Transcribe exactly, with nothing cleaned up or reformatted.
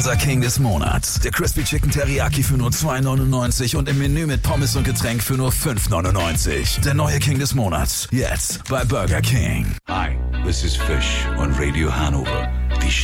Unser King des Monats. Der Crispy Chicken Teriyaki für nur zwei neunundneunzig und im Menü mit Pommes und Getränk für nur fünf neunundneunzig. Der neue King des Monats. Jetzt bei Burger King. Hi, this is Fish on Radio Hanover.